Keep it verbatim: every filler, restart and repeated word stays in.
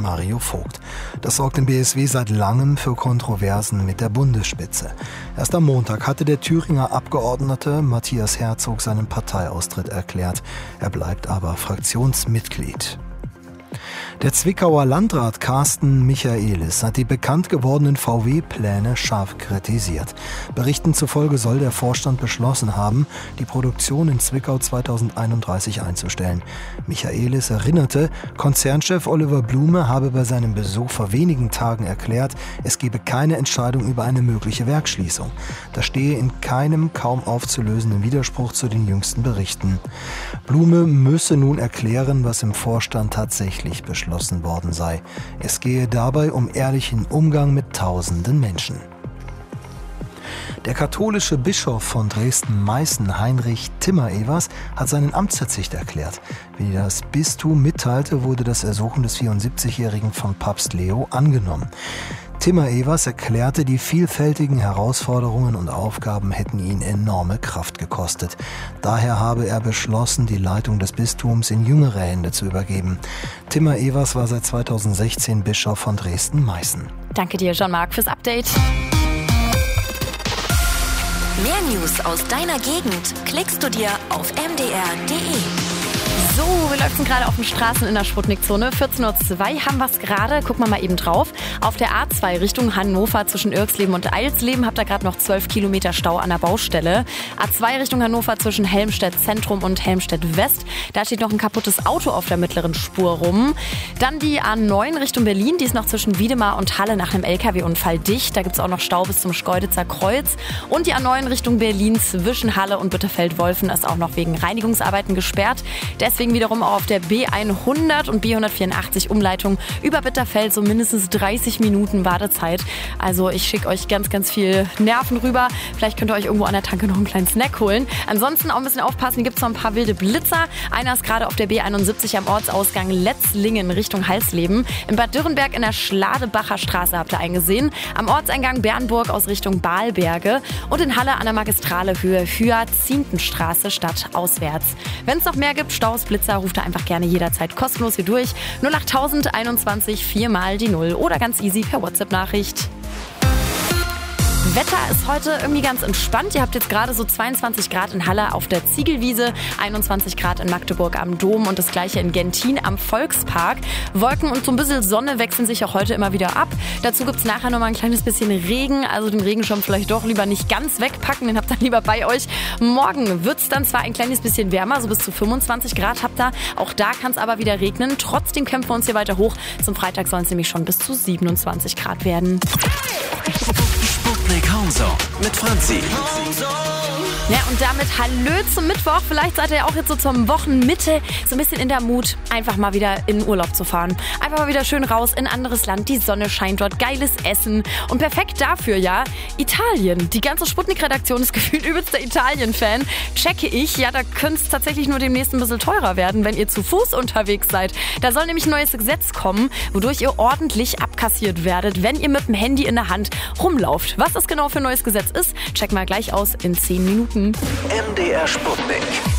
Mario Vogt. Das sorgt im B S W seit langem für Kontroversen mit der Bundesspitze. Erst am Montag hatte der Thüringer Abgeordnete Matthias Herzog seinen Parteiaustritt erklärt. Er bleibt aber Fraktionsmitglied. Der Zwickauer Landrat Carsten Michaelis hat die bekannt gewordenen V W-Pläne scharf kritisiert. Berichten zufolge soll der Vorstand beschlossen haben, die Produktion in Zwickau zweitausendeinunddreißig einzustellen. Michaelis erinnerte, Konzernchef Oliver Blume habe bei seinem Besuch vor wenigen Tagen erklärt, es gebe keine Entscheidung über eine mögliche Werksschließung. Das stehe in keinem kaum aufzulösenden Widerspruch zu den jüngsten Berichten. Blume müsse nun erklären, was im Vorstand tatsächlich beschlossen worden sei. Es gehe dabei um ehrlichen Umgang mit tausenden Menschen. Der katholische Bischof von Dresden-Meißen, Heinrich Timmer-Evers, hat seinen Amtsverzicht erklärt. Wie das Bistum mitteilte, wurde das Ersuchen des vierundsiebzigjährigen von Papst Leo angenommen. Timmer-Evers erklärte, die vielfältigen Herausforderungen und Aufgaben hätten ihn enorme Kraft gekostet. Daher habe er beschlossen, die Leitung des Bistums in jüngere Hände zu übergeben. Timmer-Evers war seit zweitausendsechzehn Bischof von Dresden-Meißen. Danke dir, Jean-Marc, fürs Update. Mehr News aus deiner Gegend klickst du dir auf m d r punkt d e. So, wir laufen gerade auf den Straßen in der Sputnik-Zone. vierzehn Uhr zwei haben wir es gerade. Gucken wir mal eben drauf. Auf der A zwei Richtung Hannover zwischen Irxleben und Eilsleben habt ihr gerade noch zwölf Kilometer Stau an der Baustelle. A zwei Richtung Hannover zwischen Helmstedt Zentrum und Helmstedt West. Da steht noch ein kaputtes Auto auf der mittleren Spur rum. Dann die A neun Richtung Berlin. Die ist noch zwischen Wiedemar und Halle nach einem L K W-Unfall dicht. Da gibt es auch noch Stau bis zum Schkeuditzer Kreuz. Und die A neun Richtung Berlin zwischen Halle und Bitterfeld-Wolfen ist auch noch wegen Reinigungsarbeiten gesperrt. Deswegen wiederum auch auf der B hundert und B hundertvierundachtzig Umleitung über Bitterfeld so mindestens dreißig Minuten Wartezeit. Also ich schicke euch ganz, ganz viel Nerven rüber. Vielleicht könnt ihr euch irgendwo an der Tanke noch einen kleinen Snack holen. Ansonsten auch ein bisschen aufpassen, hier gibt es noch ein paar wilde Blitzer. Einer ist gerade auf der B einundsiebzig am Ortsausgang Letzlingen Richtung Halsleben. In Bad Dürrenberg in der Schladebacher Straße habt ihr eingesehen. Am Ortseingang Bernburg aus Richtung Balberge. Und in Halle an der Magistrale Höhe Hyazintenstraße stadtauswärts. Wenn es noch mehr gibt, Staus, Blitzer, ruft da einfach gerne jederzeit kostenlos hier durch. null acht einundzwanzig vier mal die null oder ganz easy per WhatsApp-Nachricht. Wetter ist heute irgendwie ganz entspannt. Ihr habt jetzt gerade so zweiundzwanzig Grad in Halle auf der Ziegelwiese, einundzwanzig Grad in Magdeburg am Dom und das gleiche in Gentin am Volkspark. Wolken und so ein bisschen Sonne wechseln sich auch heute immer wieder ab. Dazu gibt es nachher noch mal ein kleines bisschen Regen. Also den Regenschirm vielleicht doch lieber nicht ganz wegpacken, den habt ihr lieber bei euch. Morgen wird es dann zwar ein kleines bisschen wärmer, so bis zu fünfundzwanzig Grad habt ihr. Auch da kann es aber wieder regnen. Trotzdem kämpfen wir uns hier weiter hoch. Zum Freitag sollen es nämlich schon bis zu siebenundzwanzig Grad werden. Sputnik Homezone mit Franzi. Ja, und damit Hallö zum Mittwoch. Vielleicht seid ihr auch jetzt so zur Wochenmitte so ein bisschen in der Mut, einfach mal wieder in Urlaub zu fahren. Einfach mal wieder schön raus in ein anderes Land. Die Sonne scheint dort, geiles Essen. Und perfekt dafür, ja, Italien. Die ganze Sputnik-Redaktion ist gefühlt übelster Italien-Fan. Checke ich. Ja, da könnte es tatsächlich nur demnächst ein bisschen teurer werden, wenn ihr zu Fuß unterwegs seid. Da soll nämlich ein neues Gesetz kommen, wodurch ihr ordentlich abkassiert werdet, wenn ihr mit dem Handy in der Hand rumlauft. Was das genau für ein neues Gesetz ist, checken wir gleich aus in zehn Minuten. M D R Sputnik.